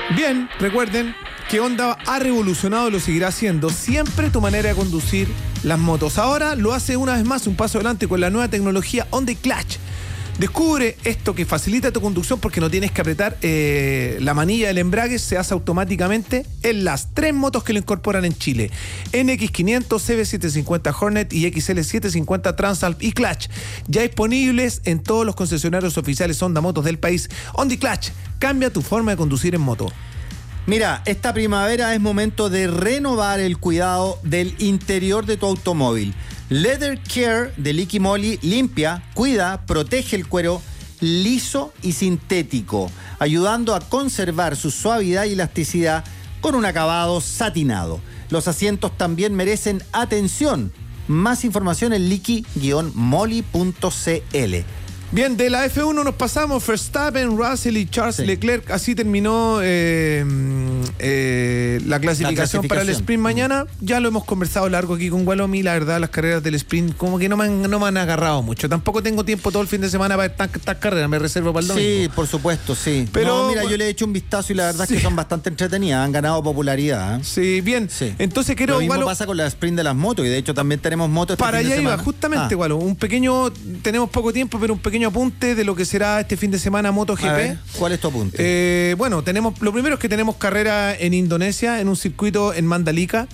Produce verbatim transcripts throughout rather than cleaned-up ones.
Bien, recuerden que Honda ha revolucionado y lo seguirá haciendo siempre tu manera de conducir las motos. Ahora lo hace una vez más un paso adelante con la nueva tecnología Honda Clutch. Descubre esto que facilita tu conducción porque no tienes que apretar eh, la manilla del embrague, se hace automáticamente en las tres motos que lo incorporan en Chile: N X quinientos, C B setecientos cincuenta Hornet y X L setecientos cincuenta Transalp y Clutch. Ya disponibles en todos los concesionarios oficiales Honda Motos del país. Honda Clutch, cambia tu forma de conducir en moto. Mira, esta primavera es momento de renovar el cuidado del interior de tu automóvil. Leather Care de Liqui Moly limpia, cuida, protege el cuero liso y sintético, ayudando a conservar su suavidad y elasticidad con un acabado satinado. Los asientos también merecen atención. Más información en liqui moly punto c l. Bien, de la F uno nos pasamos. Verstappen, Russell y Charles sí. Leclerc. Así terminó eh, eh, la, clasificación la clasificación para el sprint mañana. Ya lo hemos conversado largo aquí con Gualomi. La verdad, las carreras del sprint como que no me han, no me han agarrado mucho. Tampoco tengo tiempo todo el fin de semana para estas, estas carreras. Me reservo para el domingo. Sí, por supuesto, sí. Pero no, mira, bueno, yo le he hecho un vistazo y la verdad sí. es que son bastante entretenidas. Han ganado popularidad. ¿eh? Sí, bien. Sí. Entonces quiero... Lo mismo Gualo, pasa con la sprint de las motos. Y de hecho también tenemos motos este para fin de allá iba, semana. justamente, ah. Gualo. Un pequeño... Tenemos poco tiempo, pero un pequeño apunte de lo que será este fin de semana MotoGP. A ver, ¿cuál es tu apunte? Eh, bueno, tenemos, lo primero es que tenemos carrera en Indonesia, en un circuito en Mandalika.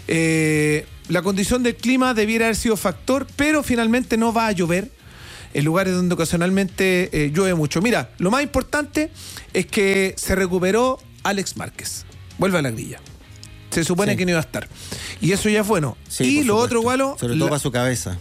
Eh, la condición del clima debiera haber sido factor, pero finalmente no va a llover en lugares donde ocasionalmente eh, llueve mucho. Mira, lo más importante es que se recuperó Alex Márquez. Vuelve a la grilla. Se supone sí. que no iba a estar. Y eso ya es bueno. Sí, y lo supuesto. otro, Gualo... Sobre todo la, para su cabeza.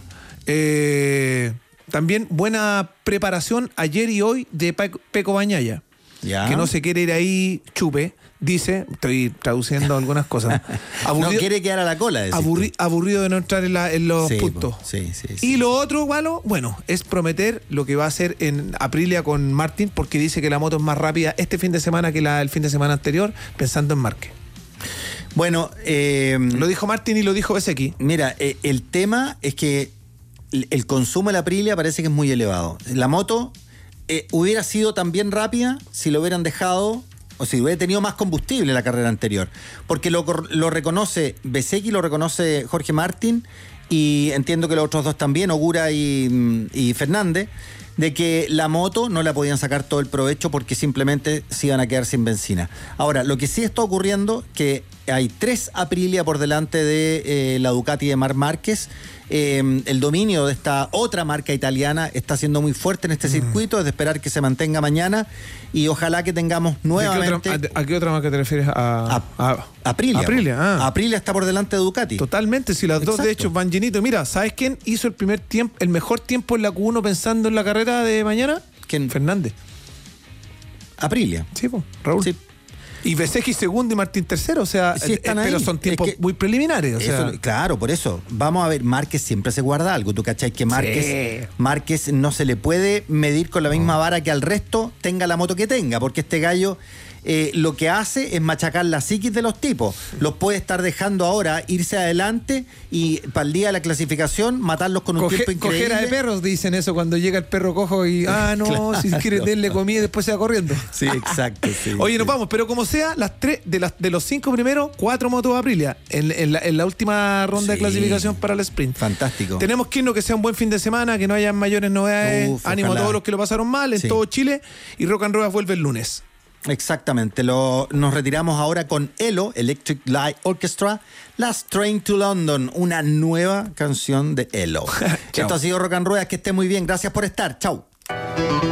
Eh... También buena preparación ayer y hoy de Peco Bagnaia, ¿Ya? que no se quiere ir ahí chupe, dice, estoy traduciendo algunas cosas. Aburrido, no quiere quedar a la cola. Aburri, aburrido de no entrar en, la, en los sí, puntos. Sí, sí, sí, y sí. lo otro, Gualo, bueno, es prometer lo que va a hacer en Aprilia con Martin, porque dice que la moto es más rápida este fin de semana que la, el fin de semana anterior, pensando en Márquez. Bueno, eh, lo dijo Martin y lo dijo Bezzecchi. Mira, eh, el tema es que el consumo de la Aprilia parece que es muy elevado. La moto eh, hubiera sido también rápida si lo hubieran dejado o si hubiera tenido más combustible en la carrera anterior. Porque lo, lo reconoce Bezzecchi, lo reconoce Jorge Martín y entiendo que los otros dos también, Ogura y, y Fernández, de que la moto no la podían sacar todo el provecho porque simplemente se iban a quedar sin benzina. Ahora, lo que sí está ocurriendo que hay tres Aprilia por delante de eh, la Ducati de Marc Márquez. Eh, el dominio de esta otra marca italiana está siendo muy fuerte en este mm. circuito, es de esperar que se mantenga mañana y ojalá que tengamos nuevamente... ¿A qué otra, a qué otra marca te refieres? A, a, a Aprilia. Aprilia, ah. Aprilia está por delante de Ducati. Totalmente, si las Exacto. dos de hecho van llenito. Mira, ¿sabes quién hizo el primer tiempo, el mejor tiempo en la Q uno pensando en la carrera de mañana? ¿Quién? Fernández. Aprilia. Sí, pues, Raúl. Sí. Y Bezzecchi segundo y Martín tercero, o sea, sí, eh, pero son tiempos es que, muy preliminares. O sea. Eso, claro, por eso. Vamos a ver, Márquez siempre se guarda algo. ¿Tú cachai que Márquez, sí. Márquez no se le puede medir con la misma vara que al resto, tenga la moto que tenga? Porque este gallo eh, lo que hace es machacar la psiquis de los tipos. Los puede estar dejando ahora irse adelante y para el día de la clasificación matarlos con un Coge, tiempo increíble. Cojera de perros, dicen eso cuando llega el perro cojo y, ah, no, claro. si quiere darle comida y después se va corriendo. Sí, exacto. Sí, Oye, sí. nos vamos, pero como sea, las tres de, las, de los cinco primeros, cuatro motos Aprilia en, en, la, en la última ronda sí. de clasificación para el sprint. Fantástico. Tenemos que irnos, que sea un buen fin de semana, que no haya mayores novedades. Uf, ánimo ojalá. A todos los que lo pasaron mal en sí. todo Chile. Y Rock and Roll vuelve el lunes. Exactamente, lo, nos retiramos ahora con Elo, Electric Light Orchestra, Last Train to London, una nueva canción de Elo. Esto ha sido Rock and Roll, que esté muy bien, gracias por estar, chau.